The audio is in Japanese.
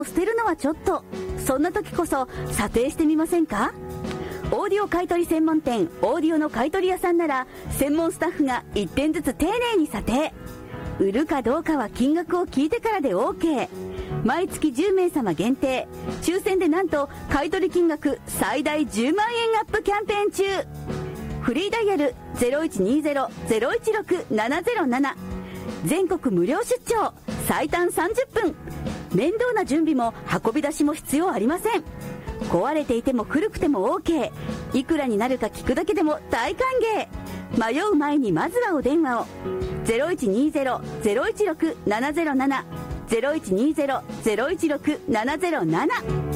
捨てるのはちょっと、そんな時こそ査定してみませんか？オーディオ買取専門店オーディオの買取屋さんなら、専門スタッフが1点ずつ丁寧に査定。売るかどうかは金額を聞いてからで OK。 毎月10名様限定、抽選でなんと買取金額最大10万円アップキャンペーン中。フリーダイヤル 0120-016-707、 全国無料出張、最短30分。面倒な準備も運び出しも必要ありません。壊れていても古くても OK。 いくらになるか聞くだけでも大歓迎。迷う前にまずはお電話を。 0120-016-707、 0120-016-707。